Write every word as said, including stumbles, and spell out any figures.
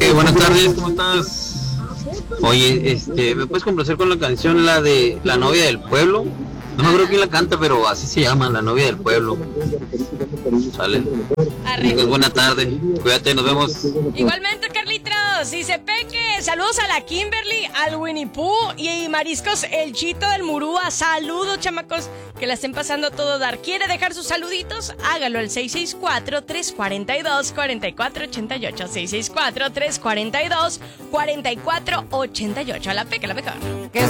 Peque, buenas tardes, ¿cómo estás? Oye, este, ¿me puedes complacer con la canción, la de La novia del pueblo? No me acuerdo quién la canta, pero así se llama, La novia del pueblo. Sale. Pues buena tarde, cuídate, nos vemos. Igualmente, Carlitos. Dice Peque, saludos a la Kimberly, al Winnie Pooh y Mariscos El Chito del Murúa. Saludos, chamacos, que la estén pasando a todo dar. ¿Quiere dejar sus saluditos? Hágalo al seis seis cuatro, tres cuatro dos, cuatro cuatro ocho ocho. seis seis cuatro, tres cuatro dos, cuatro cuatro ocho ocho. A la Peque, la mejor.